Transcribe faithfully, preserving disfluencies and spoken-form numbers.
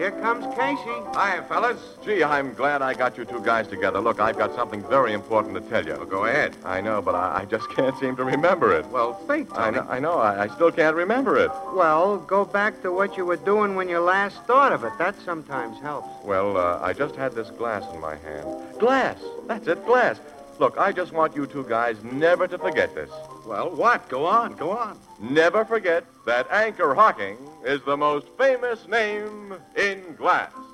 Here comes Casey. Hi, fellas. Gee, I'm glad I got you two guys together. Look, I've got something very important to tell you. Well, go ahead. I know, but I, I just can't seem to remember it. Well, think, Tony. I know, I know. I, I still can't remember it. Well, go back to what you were doing when you last thought of it. That sometimes helps. Well, uh, I just had this glass in my hand. Glass! That's it, glass. Look, I just want you two guys never to forget this. Well, what? Go on, go on. Never forget that Anchor Hocking is the most famous name in glass.